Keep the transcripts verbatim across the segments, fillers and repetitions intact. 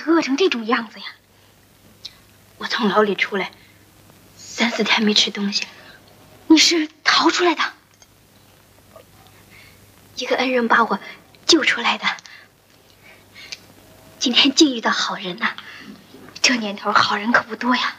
饿成这种样子呀？ 我从牢里出来，三四天没吃东西。 你是逃出来的？ 一个恩人把我救出来的。今天竟遇到好人呐、啊！ 这年头好人可不多呀。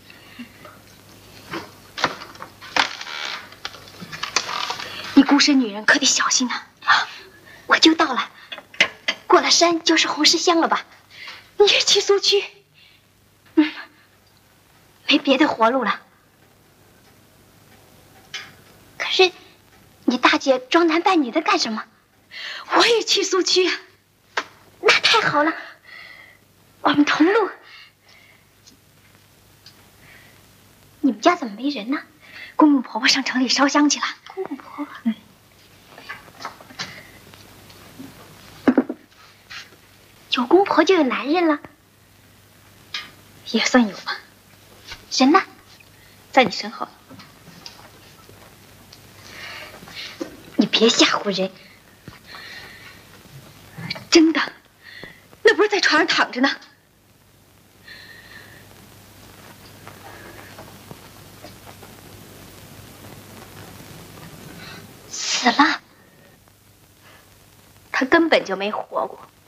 你孤身女人可得小心呐！ 啊，我就到了，过了山就是红石乡了吧？ 你也去苏区？ 嗯，没别的活路了。可是，你大姐装男扮女的干什么？ 我也去苏区啊！ 那太好了，我们同路。你们家怎么没人呢？ 公公婆婆上城里烧香去了。 公公婆婆， 嗯， 有公婆就有男人了， 也算有吧。 人呢？ 在你身后。 你别吓唬人。 真的，那不是在床上躺着呢？ 死了。 他根本就没活过。